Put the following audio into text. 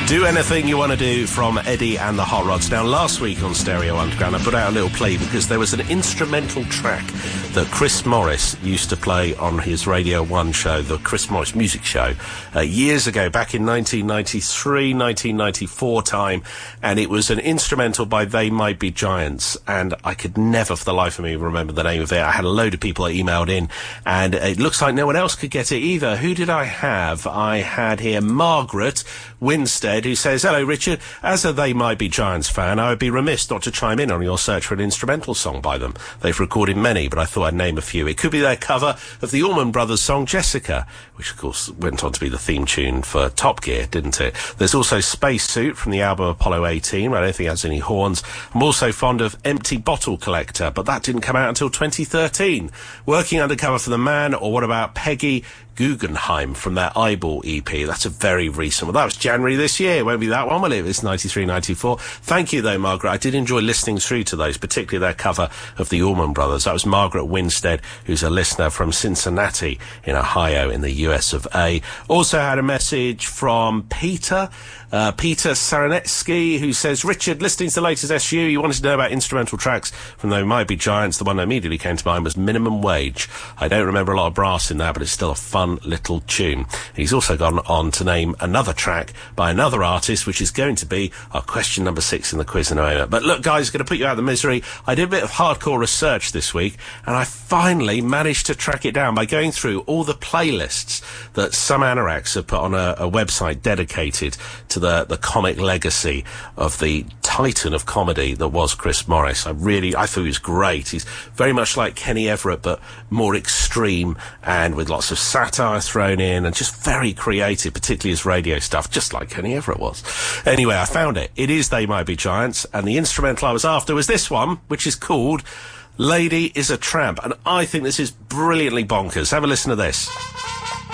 Do Anything You Want to Do from Eddie and the Hot Rods. Now, last week on Stereo Underground, I put out a little plea because there was an instrumental track that Chris Morris used to play on his Radio 1 show, the Chris Morris Music Show, years ago, back in 1993, 1994 time, and it was an instrumental by They Might Be Giants, and I could never for the life of me remember the name of it. I had a load of people that emailed in, and it looks like no one else could get it either. Who did I have? I had here Margaret Winstead, who says, "Hello, Richard. As a They Might Be Giants fan, I would be remiss not to chime in on your search for an instrumental song by them. They've recorded many, but I thought I'd name a few. It could be their cover of the Allman Brothers song Jessica, which of course went on to be the theme tune for Top Gear, didn't it? There's also Spacesuit from the album Apollo 18, where I don't think it has any horns. I'm also fond of Empty Bottle Collector, but that didn't come out until 2013. Working Undercover for the Man, or what about Peggy Guggenheim from their Eyeball EP? That's a very recent one. That was January this year. Won't be that one, will it? It's 93, 94. Thank you, though, Margaret. I did enjoy listening through to those, particularly their cover of the Allman Brothers. That was Margaret Winstead, who's a listener from Cincinnati in Ohio in the US of A. Also had a message from Peter Saranetsky, who says, Richard, listening to the latest SU, you wanted to know about instrumental tracks from They Might Be Giants. The one that immediately came to mind was Minimum Wage. I don't remember a lot of brass in there, but it's still a fun little tune. He's also gone on to name another track by another artist, which is going to be our question number 6 in the quiz in a moment. But look, guys, going to put you out of the misery. I did a bit of hardcore research this week, and I finally managed to track it down by going through all the playlists that some anoraks have put on a website dedicated to the comic legacy of the titan of comedy that was Chris Morris. I thought he was great. He's very much like Kenny Everett, but more extreme and with lots of satire thrown in and just very creative, particularly his radio stuff, just like Kenny Everett was. Anyway, I found it. It is They Might Be Giants, and the instrumental I was after was this one, which is called Lady is a Tramp, and I think this is brilliantly bonkers. Have a listen to this.